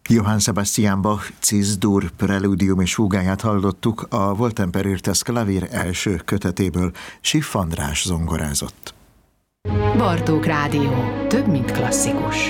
Johann Sebastian Bach Cis-dur preludium és fúgáját hallottuk, a Wohltemperiertes Klavier első kötetéből. Schiff András zongorázott. Bartók Rádió. Több, mint klasszikus.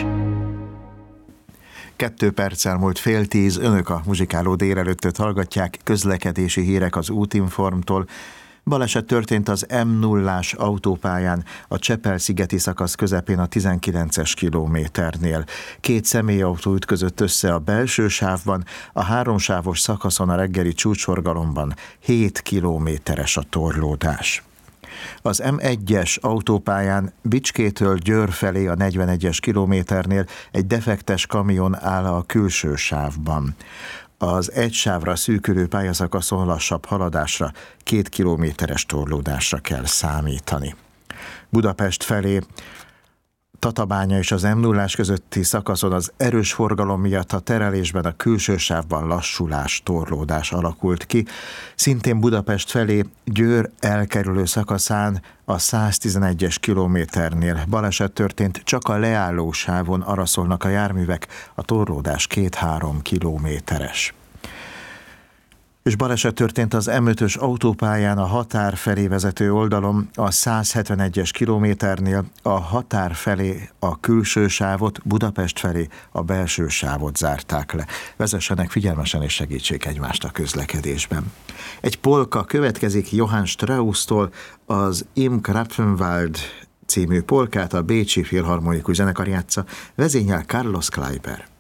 2 perccel múlt 9:30, önök a muzsikáló délelőttöt hallgatják, közlekedési hírek az Útinformtól. Baleset történt az M0-ás autópályán, a Csepel-szigeti szakasz közepén a 19-es kilométernél. 2 személyautó ütközött össze a belső sávban, a 3-sávos szakaszon a reggeli csúcsforgalomban 7 kilométeres a torlódás. Az M1-es autópályán Bicskétől Győr felé a 41-es kilométernél egy defektes kamion áll a külső sávban. Az egy sávra szűkülő pályaszakaszon lassabb haladásra, 2 kilométeres torlódásra kell számítani. Budapest felé Tatabánya és az M0-ás közötti szakaszon az erős forgalom miatt a terelésben a külső sávban lassulás, torlódás alakult ki. Szintén Budapest felé Győr elkerülő szakaszán a 111-es kilométernél baleset történt, csak a leálló sávon araszolnak a járművek, a torlódás 2-3 kilométeres. És baleset történt az M5-ös autópályán a határ felé vezető oldalon, a 171-es kilométernél, a határ felé a külső sávot, Budapest felé a belső sávot zárták le. Vezessenek figyelmesen és segítsék egymást a közlekedésben. Egy polka következik Johann Strauss-tól, az Im Krapfenwald című polkát a Bécsi Filharmonikus Zenekar játsza, vezényel Carlos Kleiber.